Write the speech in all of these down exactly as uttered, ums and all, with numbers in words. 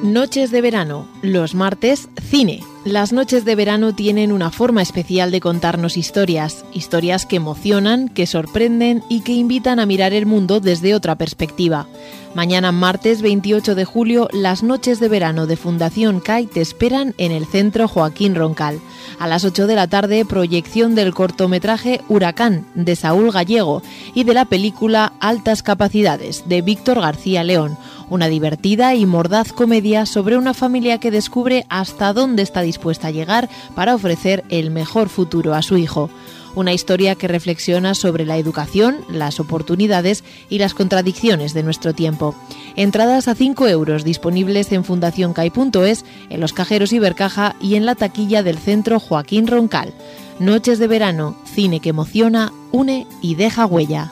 Noches de verano, los martes, cine. Las noches de verano tienen una forma especial de contarnos historias, historias que emocionan, que sorprenden y que invitan a mirar el mundo desde otra perspectiva. Mañana martes veintiocho de julio, las noches de verano de Fundación C A I te esperan en el Centro Joaquín Roncal. A las ocho de la tarde, proyección del cortometraje Huracán, de Saúl Gallego, y de la película Altas Capacidades, de Víctor García León, una divertida y mordaz comedia sobre una familia que descubre hasta dónde está dispuesta a llegar para ofrecer el mejor futuro a su hijo. Una historia que reflexiona sobre la educación, las oportunidades y las contradicciones de nuestro tiempo. Entradas a cinco euros disponibles en fundación cai punto es, en los cajeros Ibercaja y en la taquilla del Centro Joaquín Roncal. Noches de verano, cine que emociona, une y deja huella.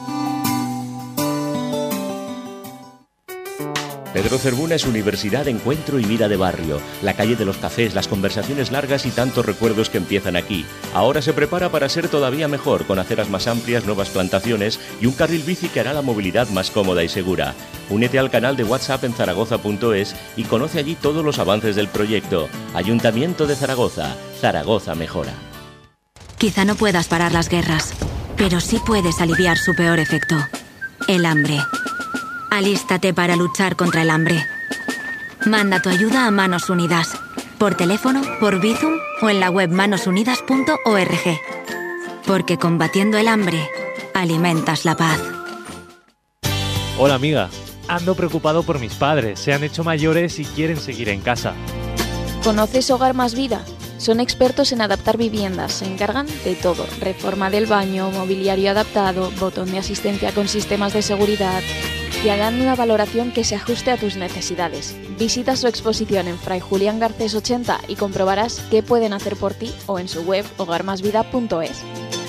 Pedro Cervuna es universidad, encuentro y vida de barrio. La calle de los cafés, las conversaciones largas y tantos recuerdos que empiezan aquí. Ahora se prepara para ser todavía mejor, con aceras más amplias, nuevas plantaciones y un carril bici que hará la movilidad más cómoda y segura. Únete al canal de WhatsApp en zaragoza punto es y conoce allí todos los avances del proyecto. Ayuntamiento de Zaragoza. Zaragoza mejora. Quizá no puedas parar las guerras, pero sí puedes aliviar su peor efecto: el hambre. Alístate para luchar contra el hambre. Manda tu ayuda a Manos Unidas, por teléfono, por Bizum o en la web manos unidas punto org. Porque combatiendo el hambre, alimentas la paz. Hola amiga, ando preocupado por mis padres, se han hecho mayores y quieren seguir en casa. ¿Conoces Hogar Más Vida? Son expertos en adaptar viviendas, se encargan de todo: reforma del baño, mobiliario adaptado, botón de asistencia con sistemas de seguridad. Y harán una valoración que se ajuste a tus necesidades. Visita su exposición en Fray Julián Garcés ochenta y comprobarás qué pueden hacer por ti, o en su web hogar más vida punto es.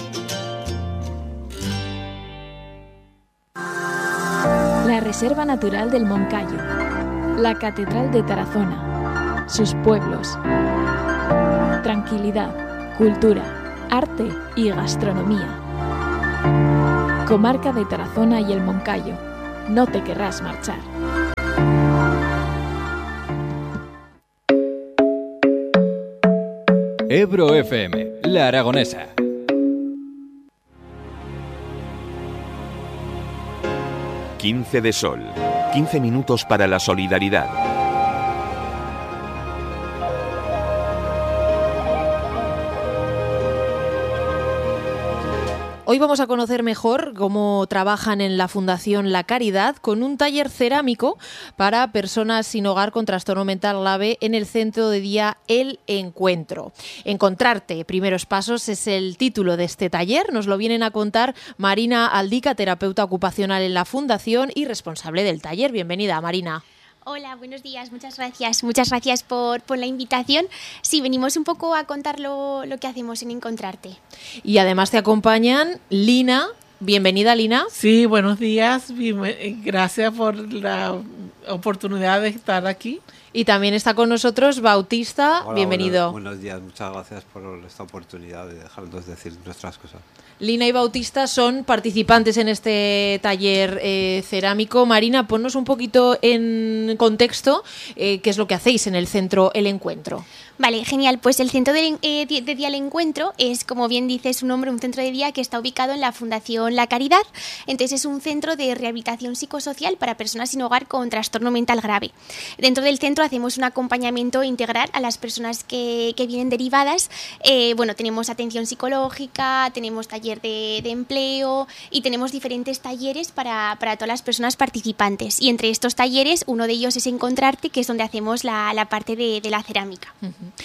La Reserva Natural del Moncayo, la Catedral de Tarazona, sus pueblos, tranquilidad, cultura, arte y gastronomía. Comarca de Tarazona y el Moncayo. No te querrás marchar. Ebro F M, La Aragonesa. quince de sol. quince minutos para la solidaridad. Hoy vamos a conocer mejor cómo trabajan en la Fundación La Caridad con un taller cerámico para personas sin hogar con trastorno mental grave en el centro de día El Encuentro. Encontrarte, primeros pasos, es el título de este taller. Nos lo vienen a contar Marina Aldica, terapeuta ocupacional en la Fundación y responsable del taller. Bienvenida, Marina. Hola, buenos días, muchas gracias. Muchas gracias por, por la invitación. Sí, venimos un poco a contar lo, lo que hacemos en Encontrarte. Y además te acompañan Lina. Bienvenida, Lina. Sí, buenos días. Gracias por la oportunidad de estar aquí. Y también está con nosotros Bautista. Hola, bienvenido. Buenos, buenos días, muchas gracias por esta oportunidad de dejarnos decir nuestras cosas. Lina y Bautista son participantes en este taller eh, cerámico. Marina, ponnos un poquito en contexto eh, qué es lo que hacéis en el centro El Encuentro. Vale, genial. Pues el centro de, eh, de día El Encuentro es, como bien dice su nombre, un centro de día que está ubicado en la Fundación La Caridad. Entonces es un centro de rehabilitación psicosocial para personas sin hogar con trastorno mental grave. Dentro del centro hacemos un acompañamiento integral a las personas que, que vienen derivadas. Eh, bueno, tenemos atención psicológica, tenemos taller de, de empleo y tenemos diferentes talleres para, para todas las personas participantes. Y entre estos talleres, uno de ellos es Encontrarte, que es donde hacemos la, la parte de, de la cerámica.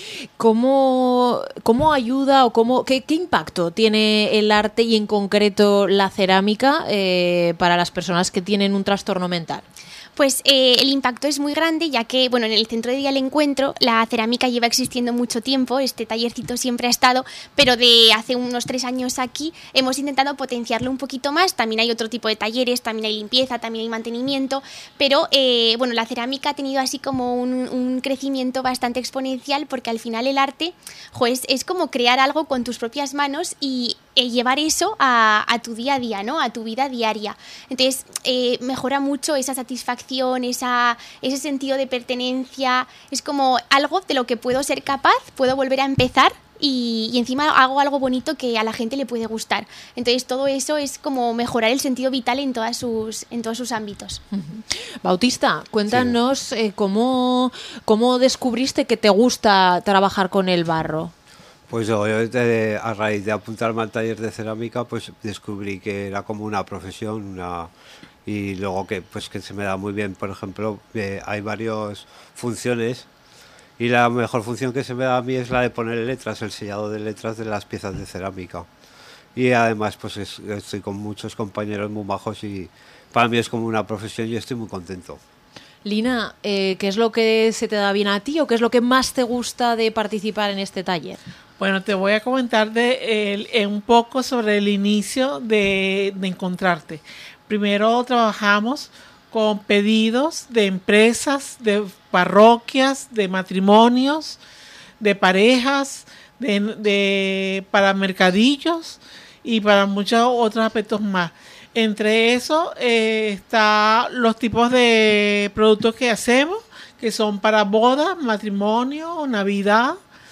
¿Cómo, cómo ayuda o cómo, qué, qué impacto tiene el arte y en concreto la cerámica eh, para las personas que tienen un trastorno mental? Pues eh, el impacto es muy grande, ya que bueno, en el centro de día El Encuentro la cerámica lleva existiendo mucho tiempo, este tallercito siempre ha estado, pero de hace unos tres años aquí hemos intentado potenciarlo un poquito más. También hay otro tipo de talleres, también hay limpieza, también hay mantenimiento, pero eh, bueno, la cerámica ha tenido así como un, un crecimiento bastante exponencial, porque al final el arte jo, es, es como crear algo con tus propias manos y eh, llevar eso a, a tu día a día, ¿no? A tu vida diaria. Entonces, eh, mejora mucho esa satisfacción, esa, ese sentido de pertenencia. Es como algo de lo que puedo ser capaz, puedo volver a empezar y, y encima hago algo bonito que a la gente le puede gustar. Entonces, todo eso es como mejorar el sentido vital en, todas sus, en todos sus ámbitos. Uh-huh. Bautista, cuéntanos sí. eh, cómo, cómo descubriste que te gusta trabajar con el barro. Pues yo, yo de, a raíz de apuntarme al taller de cerámica, pues descubrí que era como una profesión, una y luego que pues que se me da muy bien. Por ejemplo, eh, hay varias funciones y la mejor función que se me da a mí es la de poner letras, el sellado de letras de las piezas de cerámica. Y además pues es, estoy con muchos compañeros muy majos y para mí es como una profesión y estoy muy contento. Lina, eh, ¿qué es lo que se te da bien a ti o qué es lo que más te gusta de participar en este taller? Bueno, te voy a comentar de, eh, un poco sobre el inicio de, de encontrarte. Primero trabajamos con pedidos de empresas, de parroquias, de matrimonios, de parejas, de, de, para mercadillos y para muchos otros aspectos más. Entre eso eh, están los tipos de productos que hacemos, que son para bodas, matrimonio, Navidad,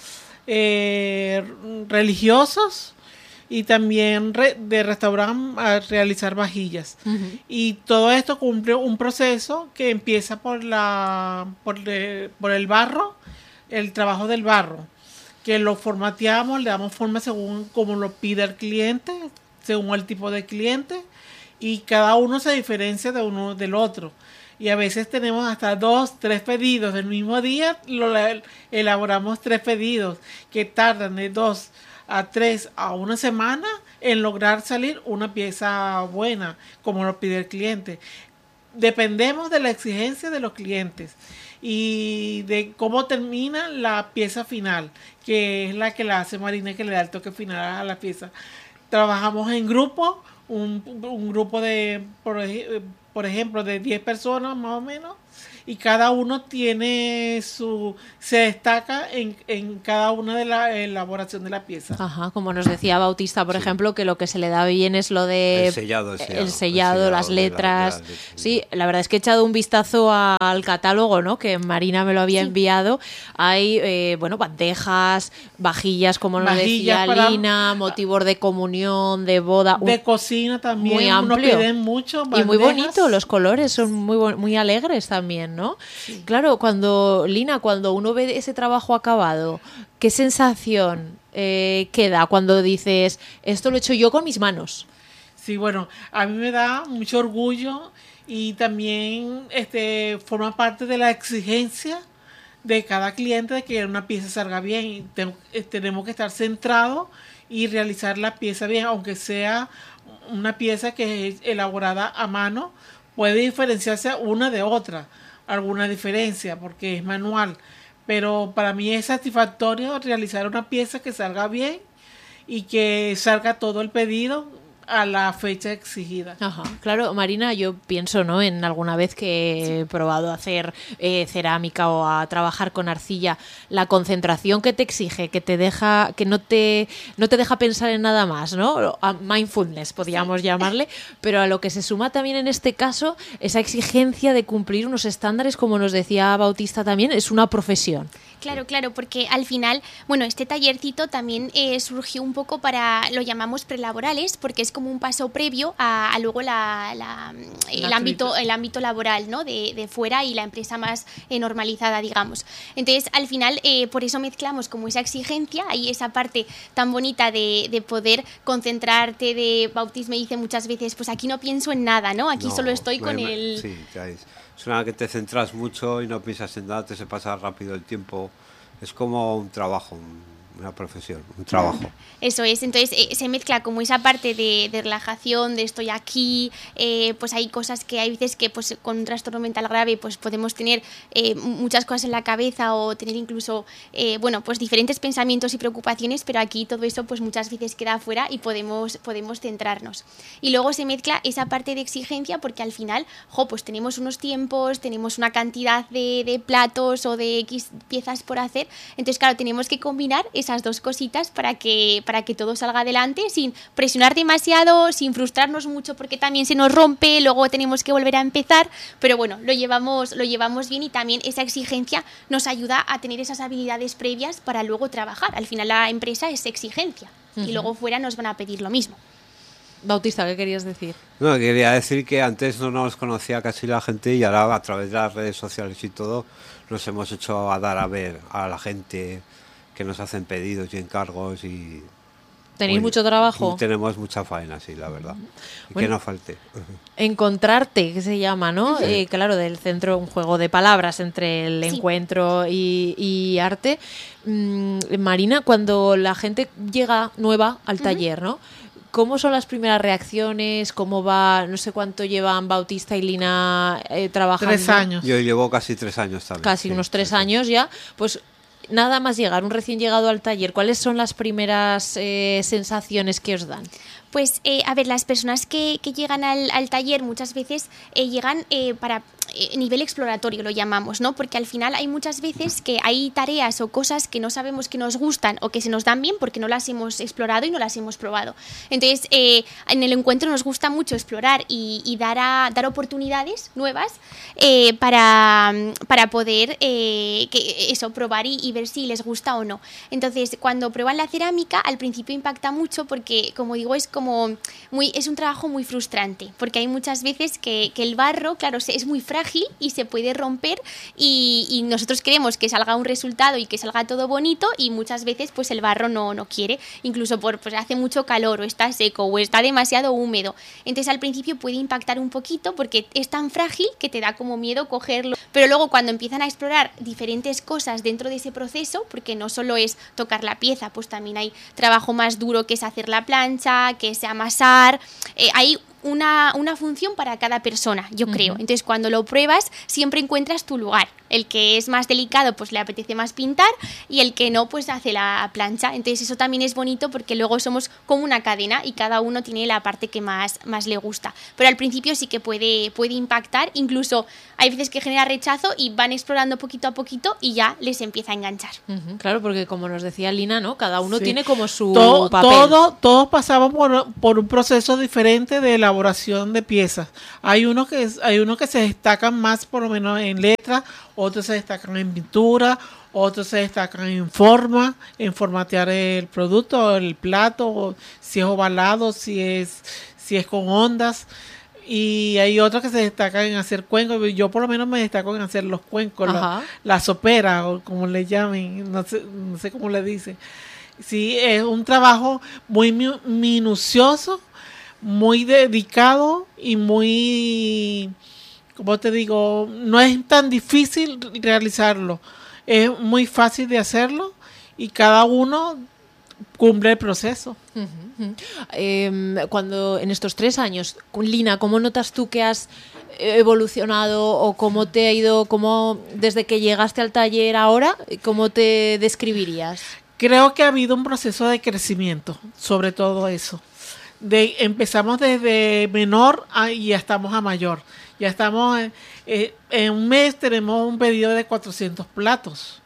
Eh, religiosos y también re, de restaurante a realizar vajillas. Uh-huh. Y todo esto cumple un proceso que empieza por la por, de, por el barro, el trabajo del barro, que lo formateamos, le damos forma según como lo pide el cliente, según el tipo de cliente, y cada uno se diferencia de uno del otro. Y a veces tenemos hasta dos, tres pedidos del mismo día, lo elaboramos tres pedidos que tardan de dos a tres a una semana en lograr salir una pieza buena, como lo pide el cliente. Dependemos de la exigencia de los clientes y de cómo termina la pieza final, que es la que la hace Marina, que le da el toque final a la pieza. Trabajamos en grupo, un, un grupo de, por ejemplo, por ejemplo, de diez personas más o menos, y cada uno tiene su, se destaca en, en cada una de la elaboración de la pieza. Ajá, como nos decía Bautista, por sí. ejemplo, que lo que se le da bien es lo de el sellado, el sellado, el sellado, el sellado las letras. La, la, la, la, sí, la verdad es que he echado un vistazo a, al catálogo, ¿no? Que Marina me lo había sí. enviado. Hay, eh, bueno, bandejas, vajillas, como nos vajillas decía para, Lina, motivos de comunión, de boda. De un, cocina también. Muy amplio. Nos piden mucho. Y muy bonito, los colores son muy, muy alegres también, ¿no? Sí. Claro, cuando, Lina, cuando uno ve ese trabajo acabado, ¿qué sensación eh, queda cuando dices, esto lo he hecho yo con mis manos? Sí, bueno, a mí me da mucho orgullo y también este forma parte de la exigencia de cada cliente de que una pieza salga bien. Y te, tenemos que estar centrados y realizar la pieza bien, aunque sea una pieza que es elaborada a mano, puede diferenciarse una de otra, alguna diferencia, porque es manual. Pero para mí es satisfactorio realizar una pieza que salga bien y que salga todo el pedido a la fecha exigida. Ajá, claro, Marina, yo pienso, ¿no? En alguna vez que he probado a hacer eh, cerámica o a trabajar con arcilla, la concentración que te exige, que te deja, que no te, no te deja pensar en nada más, ¿no? A mindfulness, podríamos sí. llamarle, pero a lo que se suma también en este caso, esa exigencia de cumplir unos estándares, como nos decía Bautista también, es una profesión. Claro, claro, porque al final, bueno, este tallercito también eh, surgió un poco para, lo llamamos prelaborales, porque es como un paso previo a, a luego la, la, el, ámbito, el ámbito laboral, ¿no? de, de fuera y la empresa más eh, normalizada, digamos. Entonces, al final, eh, por eso mezclamos como esa exigencia y esa parte tan bonita de, de poder concentrarte, de Bautis me dice muchas veces, pues aquí no pienso en nada, ¿no? Aquí no, solo estoy con me, el... Sí, ya es. Es una que te centras mucho y no piensas en nada, te se pasa rápido el tiempo. Es como un trabajo, una profesión, un trabajo. Eso es, entonces eh, se mezcla como esa parte de, de relajación, de estoy aquí, eh, pues hay cosas que hay veces que pues con un trastorno mental grave pues podemos tener eh, muchas cosas en la cabeza o tener incluso, eh, bueno, pues diferentes pensamientos y preocupaciones, pero aquí todo eso pues muchas veces queda afuera y podemos, podemos centrarnos. Y luego se mezcla esa parte de exigencia porque al final, jo, pues tenemos unos tiempos, tenemos una cantidad de, de platos o de X piezas por hacer, entonces claro, tenemos que combinar esa esas dos cositas para que, para que todo salga adelante sin presionar demasiado, sin frustrarnos mucho porque también se nos rompe, luego tenemos que volver a empezar, pero bueno, lo llevamos, lo llevamos bien y también esa exigencia nos ayuda a tener esas habilidades previas para luego trabajar. Al final la empresa es exigencia uh-huh. y luego fuera nos van a pedir lo mismo. Bautista, ¿qué querías decir? No, quería decir que antes no nos conocía casi la gente y ahora a través de las redes sociales y todo nos hemos hecho a dar a ver a la gente que nos hacen pedidos y encargos y... ¿Tenéis mucho trabajo? Tenemos mucha faena, sí, la verdad. Y bueno, que no falte. Encontrarte, que se llama, ¿no? Sí. Eh, claro, del centro, un juego de palabras entre el sí. encuentro y, y arte. Mm, Marina, cuando la gente llega nueva al taller, uh-huh. ¿no? ¿Cómo son las primeras reacciones? ¿Cómo va? No sé cuánto llevan Bautista y Lina eh, trabajando. Tres años. Yo llevo casi tres años también. Casi sí, unos tres sí, años ya. Pues nada más llegar, un recién llegado al taller, ¿cuáles son las primeras eh, sensaciones que os dan? Pues, eh, a ver, las personas que, que llegan al, al taller muchas veces eh, llegan eh, para eh, nivel exploratorio, lo llamamos, ¿no? Porque al final hay muchas veces que hay tareas o cosas que no sabemos que nos gustan o que se nos dan bien porque no las hemos explorado y no las hemos probado. Entonces, eh, en el encuentro nos gusta mucho explorar y, y dar, a, dar oportunidades nuevas eh, para, para poder eh, que eso, probar y, y ver si les gusta o no. Entonces, cuando prueban la cerámica, al principio impacta mucho porque, como digo, es como muy, es un trabajo muy frustrante porque hay muchas veces que, que el barro, claro, es muy frágil y se puede romper y, y nosotros queremos que salga un resultado y que salga todo bonito y muchas veces pues el barro no, no quiere, incluso por pues hace mucho calor o está seco o está demasiado húmedo. Entonces al principio puede impactar un poquito porque es tan frágil que te da como miedo cogerlo, pero luego cuando empiezan a explorar diferentes cosas dentro de ese proceso, porque no solo es tocar la pieza, pues también hay trabajo más duro que es hacer la plancha, que es amasar, eh, hay una, una función para cada persona, yo creo. Uh-huh. Entonces, cuando lo pruebas, siempre encuentras tu lugar. El que es más delicado, pues le apetece más pintar y el que no, pues hace la plancha. Entonces, eso también es bonito porque luego somos como una cadena y cada uno tiene la parte que más, más le gusta. Pero al principio sí que puede, puede impactar, incluso hay veces que genera rechazo y van explorando poquito a poquito y ya les empieza a enganchar. Uh-huh. Claro, porque como nos decía Lina, ¿no? Cada uno sí. tiene como su todo, papel. Todo, todos pasamos por, por un proceso diferente de elaboración de piezas. Hay unos que hay unos que se destacan más por lo menos en letra, otros se destacan en pintura, otros se destacan en forma, en formatear el producto, el plato, si es ovalado, si es, si es con ondas. Y hay otros que se destacan en hacer cuencos. Yo por lo menos me destaco en hacer los cuencos, la, la sopera, o como le llamen, no sé, no sé cómo le dicen. Sí, es un trabajo muy minucioso, muy dedicado y muy, como te digo, no es tan difícil realizarlo. Es muy fácil de hacerlo y cada uno cumple el proceso. Uh-huh, uh-huh. Eh, cuando en estos tres años, Lina, ¿cómo notas tú que has evolucionado o cómo te ha ido, cómo desde que llegaste al taller ahora, cómo te describirías? Creo que ha habido un proceso de crecimiento, sobre todo eso. De, empezamos desde menor a, y ya estamos a mayor. Ya estamos en, eh, en un mes tenemos un pedido de cuatrocientos platos.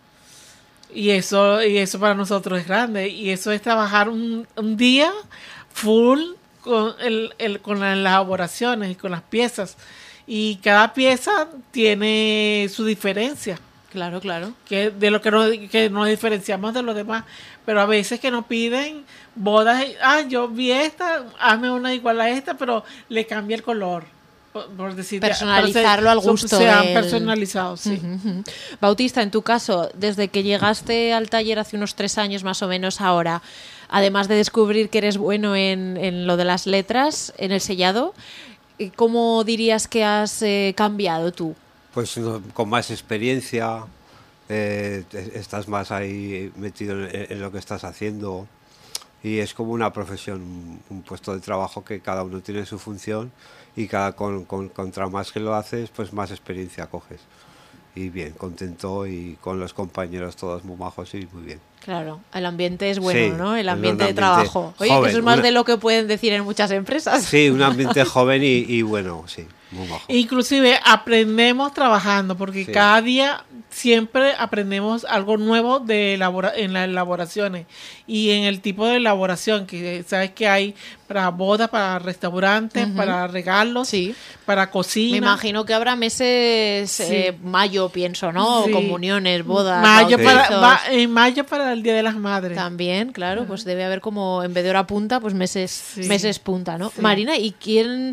Y eso, y eso para nosotros es grande. Y eso es trabajar un, un día full con, el, el, con las elaboraciones y con las piezas. Y cada pieza tiene su diferencia. Claro, claro. Que de lo que nos, que nos diferenciamos de los demás. Pero a veces que nos piden bodas, ah, yo vi esta, hazme una igual a esta, pero le cambia el color. Por, por decir, personalizarlo al gusto. Se han del... personalizado, sí. Uh-huh, uh-huh. Bautista, en tu caso, desde que llegaste al taller hace unos tres años más o menos ahora, además de descubrir que eres bueno en, en lo de las letras, en el sellado, ¿cómo dirías que has eh, cambiado tú? Pues no, con más experiencia, eh, estás más ahí metido en, en lo que estás haciendo y es como una profesión, un puesto de trabajo que cada uno tiene su función y cada con, con, contra más que lo haces, pues más experiencia coges. Y bien, contento y con los compañeros todos muy majos y muy bien. Claro, el ambiente es bueno, sí, ¿no? El ambiente, ambiente de trabajo. Oye, joven, que eso es más una... de lo que pueden decir en muchas empresas. Sí, un ambiente joven y, y bueno, sí, muy majo. Inclusive aprendemos trabajando porque sí. cada día siempre aprendemos algo nuevo de elabora- en las elaboraciones y en el tipo de elaboración que sabes que hay para bodas, para restaurantes, uh-huh. para regalos, sí. para cocina. Me imagino que habrá meses, sí. eh, mayo pienso, ¿no? Sí. Comuniones, bodas, mayo bautizos. para, va, en mayo para el Día de las Madres. También, claro, pues debe haber como en vez de hora punta, pues meses, sí. meses punta, ¿no? Sí. Marina, ¿y quién...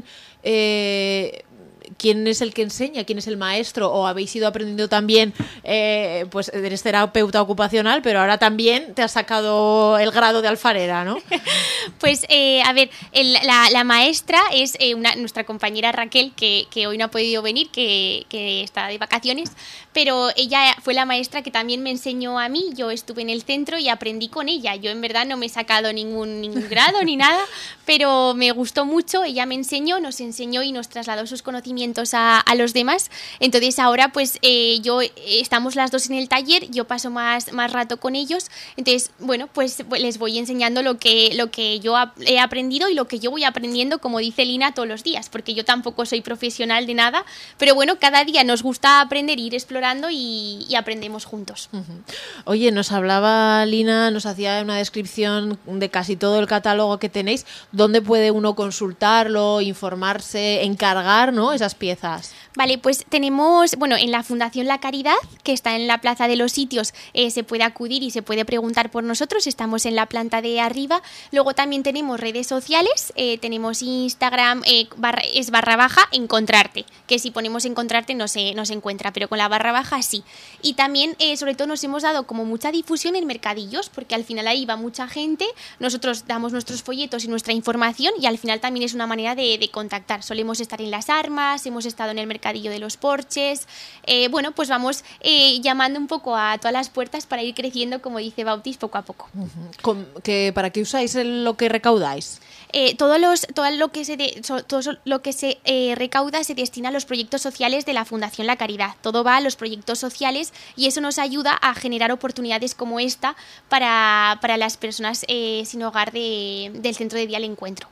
Eh, ¿Quién es el que enseña? ¿Quién es el maestro? ¿O habéis ido aprendiendo también, eh, pues eres terapeuta ocupacional, pero ahora también te has sacado el grado de alfarera, ¿no? Pues, eh, a ver, el, la, la maestra es eh, una, nuestra compañera Raquel, que, que hoy no ha podido venir, que, que está de vacaciones, pero ella fue la maestra que también me enseñó a mí. Yo estuve en el centro y aprendí con ella. Yo en verdad no me he sacado ningún, ningún grado ni nada, pero me gustó mucho. Ella me enseñó, nos enseñó y nos trasladó sus conocimientos A, a los demás. Entonces ahora pues eh, yo eh, estamos las dos en el taller, yo paso más, más rato con ellos, entonces bueno pues les voy enseñando lo que, lo que yo he aprendido y lo que yo voy aprendiendo, como dice Lina, todos los días, porque yo tampoco soy profesional de nada, pero bueno, cada día nos gusta aprender, ir explorando y, y aprendemos juntos. Uh-huh. Oye, nos hablaba Lina, nos hacía una descripción de casi todo el catálogo que tenéis. ¿Dónde puede uno consultarlo, informarse, encargar, ¿no? Esas piezas. Vale, pues tenemos, bueno, en la Fundación La Caridad, que está en la Plaza de los Sitios, eh, se puede acudir y se puede preguntar por nosotros, estamos en la planta de arriba. Luego también tenemos redes sociales, eh, tenemos Instagram, eh, barra, es barra baja encontrarte, que si ponemos encontrarte no se, no se encuentra, pero con la barra baja sí. Y también, eh, sobre todo, nos hemos dado como mucha difusión en mercadillos, porque al final ahí va mucha gente, nosotros damos nuestros folletos y nuestra información y al final también es una manera de, de contactar. Solemos estar en las armas, hemos estado en el mercadillo de los Porches, eh, bueno, pues vamos eh, llamando un poco a todas las puertas para ir creciendo, como dice Bautis, poco a poco. Uh-huh. ¿Que, ¿Para qué usáis el, lo que recaudáis? Eh, todo, los, todo lo que se, de, todo lo que se eh, recauda se destina a los proyectos sociales de la Fundación La Caridad. Todo va a los proyectos sociales y eso nos ayuda a generar oportunidades como esta para, para las personas eh, sin hogar de, del Centro de Día al Encuentro.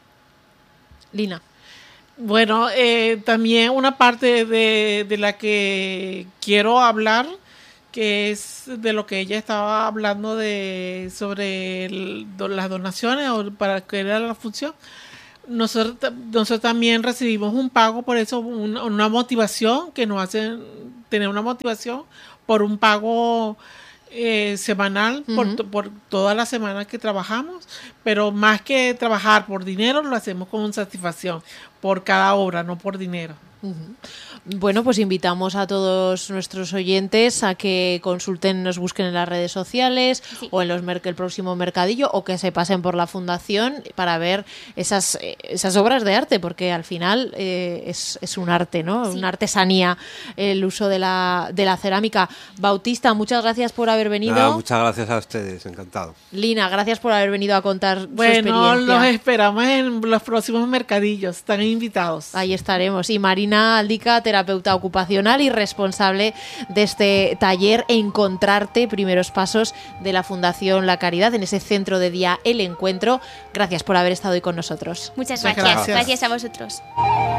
Lina. Bueno, eh, también una parte de, de la que quiero hablar, que es de lo que ella estaba hablando de sobre el, las donaciones o para que era la función. Nosotros, nosotros también recibimos un pago por eso, una, una motivación que nos hace tener una motivación por un pago eh, semanal uh-huh. por, por todas las semanas que trabajamos, pero más que trabajar por dinero lo hacemos con satisfacción por cada obra, no por dinero. Uh-huh. Bueno, pues invitamos a todos nuestros oyentes a que consulten, nos busquen en las redes sociales sí. o en los mer- el próximo mercadillo o que se pasen por la fundación para ver esas, esas obras de arte, porque al final eh, es, es un arte, ¿no? Sí. Una artesanía el uso de la, de la cerámica. Bautista, muchas gracias por haber venido. Nada, muchas gracias a ustedes, encantado. Lina, gracias por haber venido a contar bueno, su experiencia. Bueno, los esperamos en los próximos mercadillos, están invitados. Ahí estaremos. Y Marina Aldica, terapeuta ocupacional y responsable de este taller Encontrarte, primeros pasos de la Fundación La Caridad en ese centro de día El Encuentro. Gracias por haber estado hoy con nosotros. Muchas gracias. Gracias, gracias a vosotros.